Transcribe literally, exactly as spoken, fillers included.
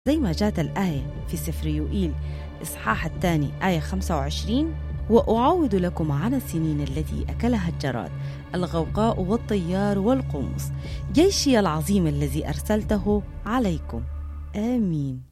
زي ما جات الآية في سفر يوئيل إصحاح الثاني آية خمسة وعشرين: وأعوض لكم عن السنين التي أكلها الجراد، الغوغاء والطيار والقمص، جيشي العظيم الذي أرسلته عليكم. آمين.